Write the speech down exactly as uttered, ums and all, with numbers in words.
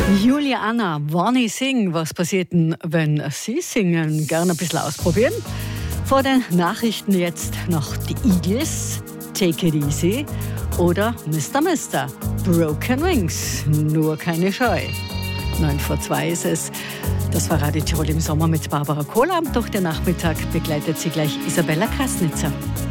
Juliana, wann ich sing, was passiert denn, wenn Sie singen? Gerne ein bisschen ausprobieren. Vor den Nachrichten jetzt noch die Eagles, Take It Easy oder Mister Mister, Broken Wings, nur keine Scheu. Neun vor zwei ist es. Das war Radio Tirol im Sommer mit Barbara Kohl. Am Doch der Nachmittag begleitet sie gleich Isabella Krasnitzer.